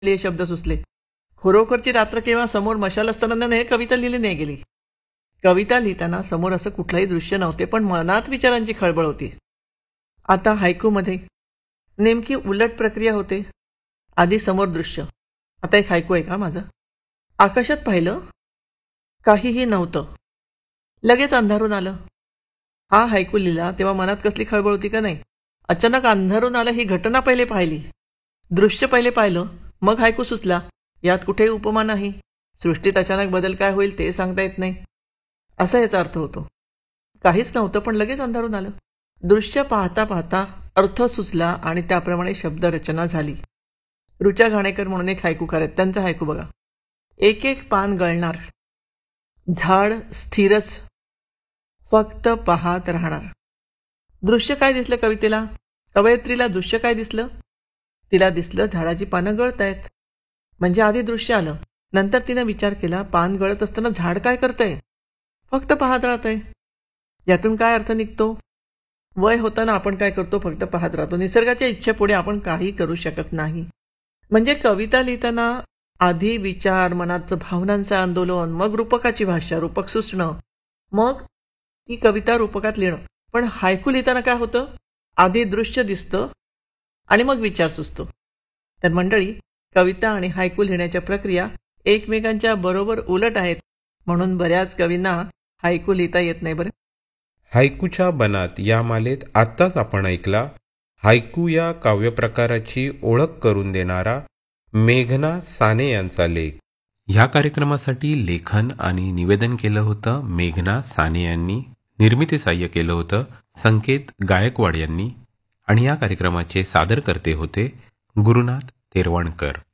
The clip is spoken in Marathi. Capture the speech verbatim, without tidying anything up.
हे शब्द सुचले. खरोखरची रात्र केव्हा समोर मशाल असताना हे कविता लिहिली नाही गेली. कविता लिहिताना समोर असं कुठलंही दृश्य नव्हते, पण मनात विचारांची खळबळ होती. आता हायकूमध्ये नेमकी उलट प्रक्रिया होते. आधी समोर दृश्य. आता एक हायकू आहे का माझं. आकाशात पाहिलं, काहीही नव्हतं. लगेच अंधारून आलं. हा हायकू लिहिला तेव्हा मनात कसली खळबळ होती का नाही. अचानक अंधारून आलं ही घटना पहिले पाहिली. दृश्य पहिले पाहिलं, मग हायकू सुचला. यात कुठेही उपमा नाही. सृष्टीत अचानक बदल काय होईल ते सांगता येत नाही, असा याचा अर्थ होतो. काहीच नव्हतं पण लगेच अंधारून आलं. दृश्य पाहता पाहता अर्थ सुचला आणि त्याप्रमाणे शब्द रचना झाली. रुचा घाणेकर म्हणून एक हायकूकार आहेत, त्यांचा हायकू बघा. एक एक पान गळणार, झाड स्थिरच फक्त पाहत राहणार. दृश्य काय दिसलं कवितेला. कवयित्रीला दृश्य काय दिसलं. तिला दिसलं झाडाची पानं गळतायत. म्हणजे आधी दृश्य आलं, नंतर तिनं विचार केला पान गळत असताना झाड काय करतंय. फक्त पाहत राहतंय. यातून काय अर्थ निघतो. वय होताना आपण काय करतो, फक्त पाहत राहतो. निसर्गाच्या इच्छेपुढे आपण काही करू शकत नाही. म्हणजे कविता लिहिताना आधी विचार, मनाचं भावनांचं आंदोलन, मग रूपकाची भाषा, रूपक सुचणं, मग ती कविता रूपकात लिहिणं. पण हायकू लिहिताना काय होतं, आधी दृश्य दिसतं आणि मग विचार सुचतो. तर मंडळी, कविता आणि हायकू लिहिण्याच्या प्रक्रिया एकमेकांच्या बरोबर उलट आहेत. म्हणून बऱ्याच कवींना हायकू लिहिता येत नाही. बरं, हायकूच्या बनात या मालेत आत्ताच आपण ऐकला हायकू या काव्यप्रकाराची ओळख करून देणारा मेघना साने यांचा लेख. ह्या कार्यक्रमासाठी लेखन आणि निवेदन केलं होतं मेघना साने यांनी. निर्मिती सहाय्य केलं होतं संकेत गायकवाड यांनी. आणि या कार्यक्रमाचे सादरकर्ते होते गुरुनाथ तेरवाणकर.